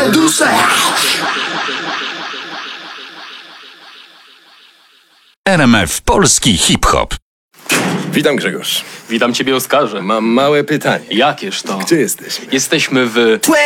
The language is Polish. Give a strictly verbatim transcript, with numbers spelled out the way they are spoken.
duszę, duszę. R M F Polski Hip-Hop. Witam, Grzegorz. Witam ciebie, Oskarze. Mam małe pytanie. Jakież to? Gdzie jesteśmy? Jesteśmy w...